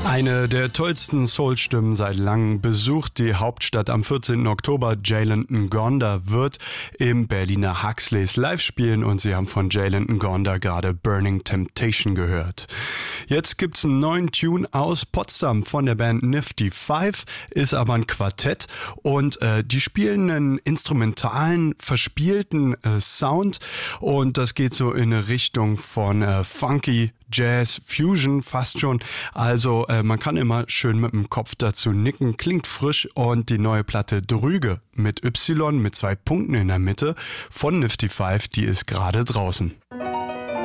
Eine der tollsten Soul-Stimmen seit langem besucht die Hauptstadt am 14. Oktober. Jalen Ngonda wird im Berliner Huxleys live spielen und Sie haben von Jalen Ngonda gerade Burning Temptation gehört. Jetzt gibt's einen neuen Tune aus Potsdam von der Band Nifty Five, ist aber ein Quartett und die spielen einen instrumentalen, verspielten Sound und das geht so in eine Richtung von Funky Jazz, Fusion fast schon. Also man kann immer schön mit dem Kopf dazu nicken, klingt frisch und die neue Platte Drüge mit Y mit 2 Punkten in der Mitte von Nifty Five, die ist gerade draußen.